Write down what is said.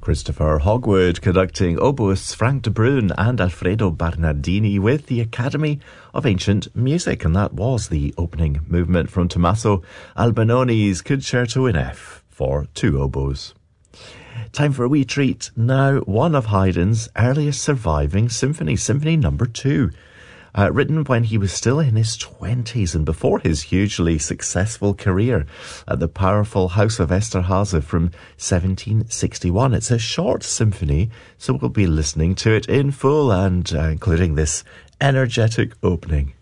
Christopher Hogwood conducting oboists Frank de Bruyn and Alfredo Bernardini with the Academy of Ancient Music, and that was the opening movement from Tommaso Albanone's Concerto in F for two oboes. Time for a wee treat now. One of Haydn's earliest surviving symphonies, Symphony No. 2. Written when he was still in his 20s and before his hugely successful career at the powerful House of Esterházy from 1761. It's a short symphony, so we'll be listening to it in full and including this energetic opening.